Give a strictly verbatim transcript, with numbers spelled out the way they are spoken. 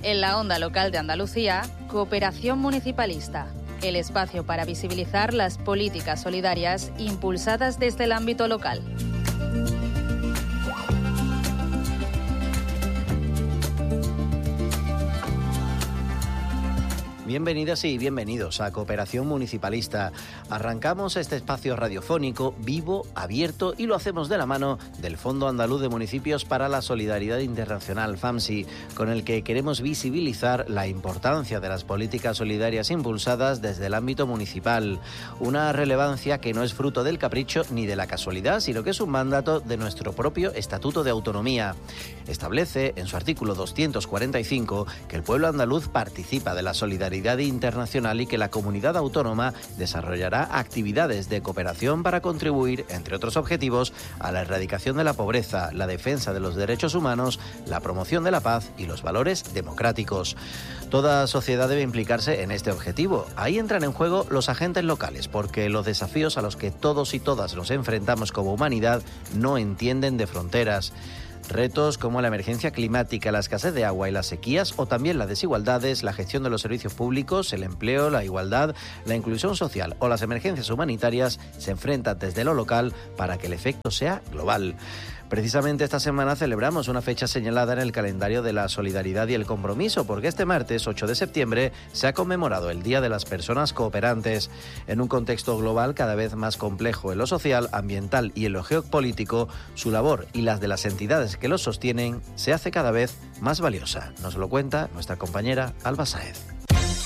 En la onda local de Andalucía, Cooperación Municipalista, el espacio para visibilizar las políticas solidarias impulsadas desde el ámbito local. Bienvenidas y bienvenidos a Cooperación Municipalista. Arrancamos este espacio radiofónico vivo, abierto, y lo hacemos de la mano del Fondo Andaluz de Municipios para la Solidaridad Internacional, FAMSI, con el que queremos visibilizar la importancia de las políticas solidarias impulsadas desde el ámbito municipal. Una relevancia que no es fruto del capricho ni de la casualidad, sino que es un mandato de nuestro propio Estatuto de Autonomía. Establece en su artículo doscientos cuarenta y cinco que el pueblo andaluz participa de la solidaridad internacional y que la comunidad autónoma desarrollará actividades de cooperación para contribuir, entre otros objetivos, a la erradicación de la pobreza, la defensa de los derechos humanos, la promoción de la paz y los valores democráticos. Toda sociedad debe implicarse en este objetivo. Ahí entran en juego los agentes locales, porque los desafíos a los que todos y todas nos enfrentamos como humanidad no entienden de fronteras. Retos como la emergencia climática, la escasez de agua y las sequías, o también las desigualdades, la gestión de los servicios públicos, el empleo, la igualdad, la inclusión social o las emergencias humanitarias se enfrentan desde lo local para que el efecto sea global. Precisamente esta semana celebramos una fecha señalada en el calendario de la solidaridad y el compromiso, porque este martes, ocho de septiembre, se ha conmemorado el Día de las Personas Cooperantes. En un contexto global cada vez más complejo en lo social, ambiental y en lo geopolítico, su labor y las de las entidades que los sostienen se hace cada vez más valiosa. Nos lo cuenta nuestra compañera Alba Sáez.